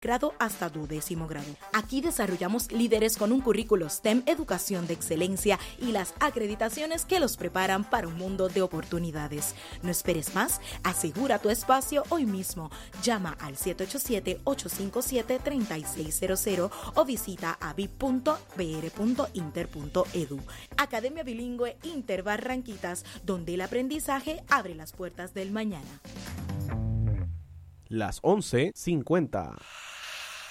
grado hasta 12º grado. Aquí desarrollamos líderes con un currículo STEM, educación de excelencia y las acreditaciones que los preparan para un mundo de oportunidades. No esperes más, asegura tu espacio hoy mismo. Llama al 787-857-3600 o visita avip.br.inter.edu. Academia Bilingüe Inter Barranquitas, donde el aprendizaje abre las puertas del mañana. Las 11:50.